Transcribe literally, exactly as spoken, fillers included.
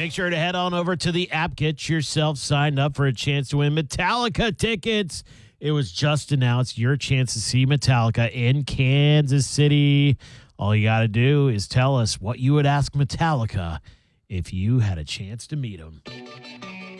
Make sure to head on over to the app. Get yourself signed up for a chance to win Metallica tickets. It was just announced your chance to see Metallica in Kansas City. All you got to do is tell us what you would ask Metallica if you had a chance to meet them.